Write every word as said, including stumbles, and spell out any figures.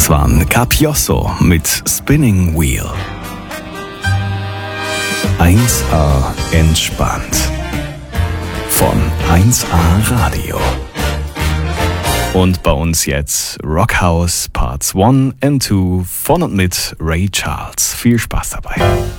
Das waren Capiosso mit Spinning Wheel. eins A entspannt. Von eins A Radio. Und bei uns jetzt Rockhouse Parts eins und zwei von und mit Ray Charles. Viel Spaß dabei.